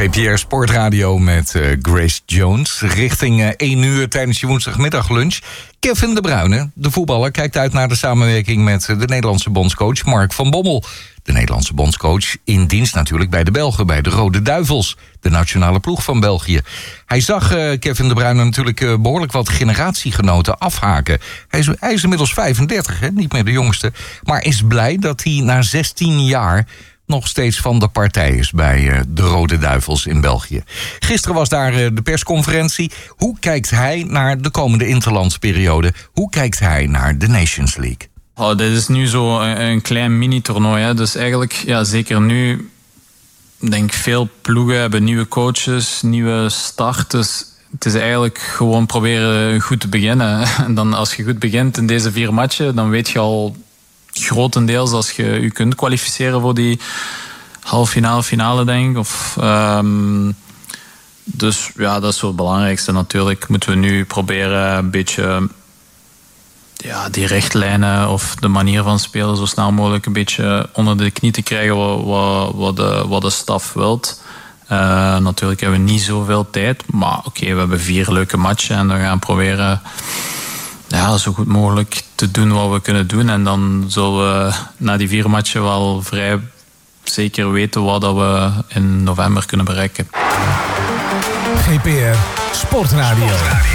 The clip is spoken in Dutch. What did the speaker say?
GPR Sportradio met Grace Jones. Richting 1 uur tijdens je woensdagmiddaglunch. Kevin De Bruyne, de voetballer, kijkt uit naar de samenwerking met de Nederlandse bondscoach Mark van Bommel. De Nederlandse bondscoach in dienst natuurlijk bij de Belgen, bij de Rode Duivels, de nationale ploeg van België. Hij zag Kevin De Bruyne natuurlijk behoorlijk wat generatiegenoten afhaken. Hij is inmiddels 35, hè? Niet meer de jongste, maar is blij dat hij na 16 jaar nog steeds van de partij is bij de Rode Duivels in België. Gisteren was daar de persconferentie. Hoe kijkt hij naar de komende interlandsperiode? Hoe kijkt hij naar de Nations League? Oh, dit is nu zo een klein mini-toernooi. Hè. Dus eigenlijk, ja, zeker nu, denk ik, veel ploegen hebben nieuwe coaches, nieuwe start. Dus het is eigenlijk gewoon proberen goed te beginnen. En dan als je goed begint in deze 4 matchen, dan weet je al grotendeels als je je kunt kwalificeren voor die halffinale, finale, denk ik. Dus ja, dat is wel het belangrijkste natuurlijk. Moeten we nu proberen een beetje die richtlijnen of de manier van spelen zo snel mogelijk een beetje onder de knie te krijgen wat de staf wilt. Natuurlijk hebben we niet zoveel tijd, maar oké, we hebben 4 leuke matchen en we gaan proberen zo goed mogelijk te doen wat we kunnen doen. En dan zullen we na die 4 matchen wel vrij zeker weten wat we in november kunnen bereiken. GPR Sportradio.